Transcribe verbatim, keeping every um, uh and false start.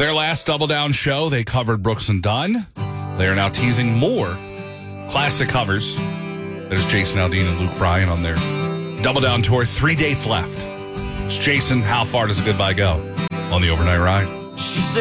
Their last Double Down show, they covered Brooks and Dunn. They are now teasing more classic covers. There's Jason Aldean and Luke Bryan on their Double Down tour. Three dates left. It's Jason, how far does a goodbye go on the overnight ride? She said